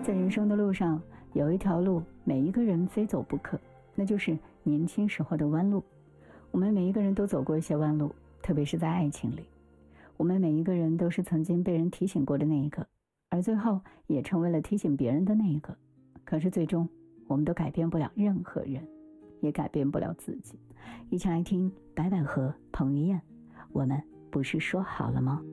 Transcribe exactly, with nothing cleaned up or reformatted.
在人生的路上，有一条路每一个人非走不可，那就是年轻时候的弯路。我们每一个人都走过一些弯路，特别是在爱情里。我们每一个人都是曾经被人提醒过的那一个，而最后也成为了提醒别人的那一个。可是最终我们都改变不了任何人，也改变不了自己。一起来听白百合、彭于晏，我们不是说好了吗？